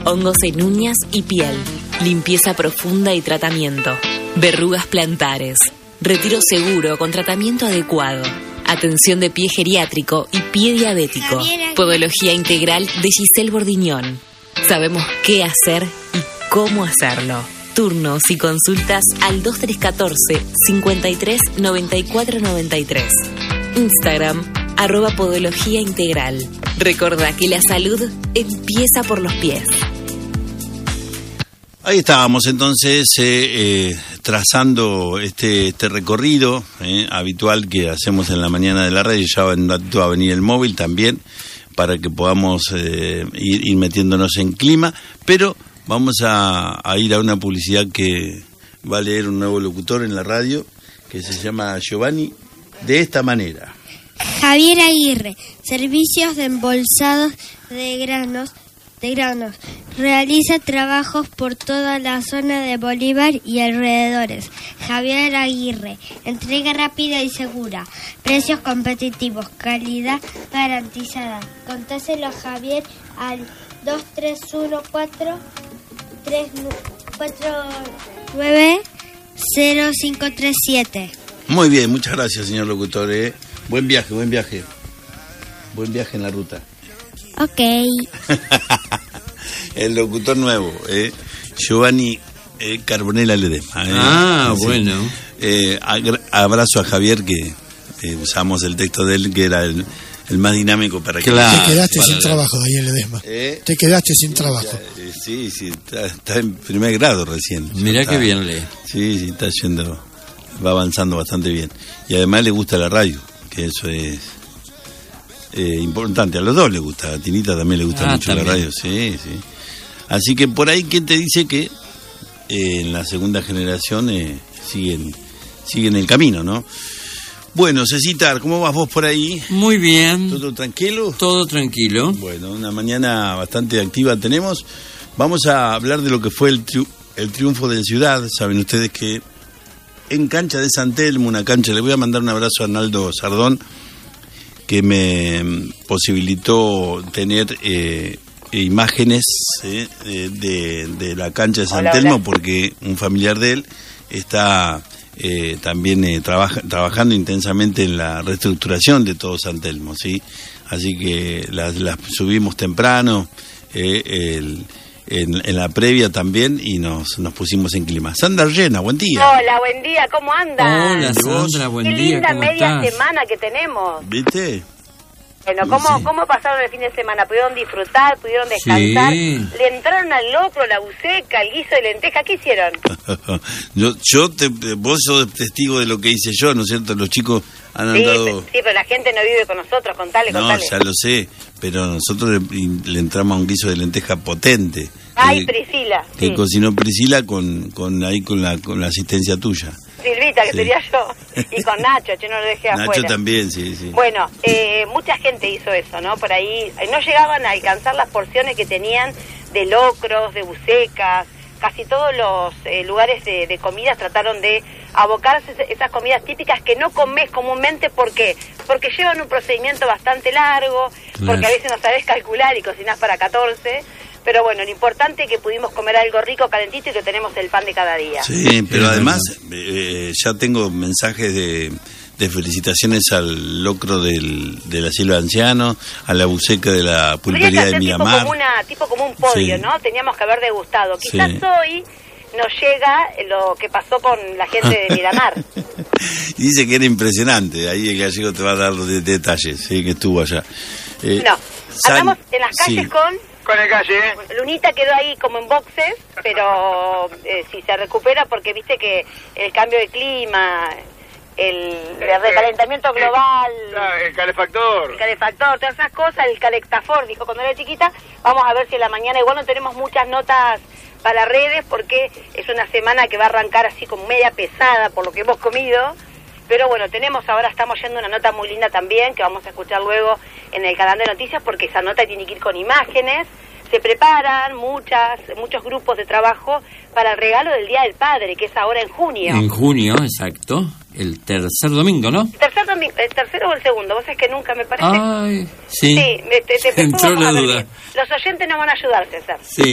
hongos en uñas y piel, limpieza profunda y tratamiento, verrugas plantares, retiro seguro con tratamiento adecuado, atención de pie geriátrico y pie diabético, podología integral de Giselle Bordiñón. Sabemos qué hacer y cómo hacerlo. Turnos y consultas al 2314 53 94 93. Instagram @podología integral. Recordá que la salud empieza por los pies. Ahí estábamos entonces trazando este recorrido habitual que hacemos en la mañana de la radio. Ya va a venir el móvil también para que podamos ir metiéndonos en clima, pero vamos a ir a una publicidad que va a leer un nuevo locutor en la radio que se llama Giovanni de esta manera. Javier Aguirre, servicios de embolsados de granos. Realiza trabajos por toda la zona de Bolívar y alrededores. Javier Aguirre, entrega rápida y segura, precios competitivos, calidad garantizada. Contáselo a Javier al 2314-349-0537. Muy bien, muchas gracias, señor locutor. Buen viaje en la ruta. Ok. El locutor nuevo, Giovanni Carbonella Ledesma. Bueno. Abrazo a Javier, que usamos el texto de él, que era el más dinámico para que... Claro, te quedaste sin trabajo ahí en Ledesma. Te quedaste sin trabajo. Sí, está en primer grado recién. Mirá qué bien lee. Sí, está yendo, va avanzando bastante bien. Y además le gusta la radio, que eso es... importante, a los dos le gusta, a Tinita también le gusta mucho también. La radio, sí. Así que por ahí, ¿quién te dice que en la segunda generación siguen el camino, no? Bueno, Cecitar, ¿cómo vas vos por ahí? Muy bien. ¿Todo tranquilo? Todo tranquilo. Bueno, una mañana bastante activa tenemos. Vamos a hablar de lo que fue el triunfo de Ciudad. Saben ustedes que en cancha de San Telmo, una cancha, le voy a mandar un abrazo a Arnaldo Sardón, que me posibilitó tener imágenes de la cancha de San Telmo, porque un familiar de él está también trabajando intensamente en la reestructuración de todo San Telmo, ¿sí? Así que las subimos temprano en la previa también y nos pusimos en clima. Sandra Llena, buen día. Hola, buen día, ¿cómo andas? Hola, Sandra, buen día, qué linda ¿cómo media estás? semana que tenemos. ¿Viste? Bueno, ¿cómo pasaron el fin de semana? ¿Pudieron disfrutar? ¿Pudieron descansar? Sí. ¿Le entraron al locro, la buceca, el guiso de lenteja? ¿Qué hicieron? Vos sos testigo de lo que hice yo, ¿no es cierto? Los chicos han andado... Sí, pero la gente no vive con nosotros, contale. No, ya lo sé, pero nosotros le entramos a un guiso de lenteja potente. Ay, Priscila. Que sí. cocinó Priscila con la asistencia tuya. Silvita, que Sí. sería yo. Y con Nacho, yo no lo dejé afuera. Nacho también, sí. Bueno, mucha gente hizo eso, ¿no? Por ahí no llegaban a alcanzar las porciones que tenían de locros, de bucecas. Casi todos los lugares de comidas trataron de abocarse esas comidas típicas que no comes comúnmente. ¿Por qué? Porque llevan un procedimiento bastante largo, porque a veces no sabés calcular y cocinás para 14. Pero bueno, lo importante es que pudimos comer algo rico, calentito, y que tenemos el pan de cada día. Sí, pero además ya tengo mensajes de felicitaciones al locro del asilo de ancianos, a la buceca de la pulpería de Miramar. Tipo como un podio, Sí. ¿no? Teníamos que haber degustado. Quizás Sí. hoy nos llega lo que pasó con la gente de Miramar. Dice que era impresionante, ahí el gallego te va a dar los detalles, sí, que estuvo allá. No, andamos en las calles sí. con el calle. Lunita quedó ahí como en boxes, pero si se recupera, porque viste que el cambio de clima, el recalentamiento global, el calefactor, todas esas cosas, el calectafor, dijo cuando era chiquita. Vamos a ver si en la mañana, igual no tenemos muchas notas para redes, porque es una semana que va a arrancar así como media pesada por lo que hemos comido. Pero bueno, estamos yendo una nota muy linda también, que vamos a escuchar luego en el canal de noticias, porque esa nota tiene que ir con imágenes. Se preparan muchos grupos de trabajo para el regalo del Día del Padre, que es ahora en junio. En junio, exacto. El tercer domingo, ¿no? ¿El tercero o el segundo? Vos es que nunca me parece. Ay, sí. Sí, Entró la duda. Los oyentes nos van a ayudar, César. Sí.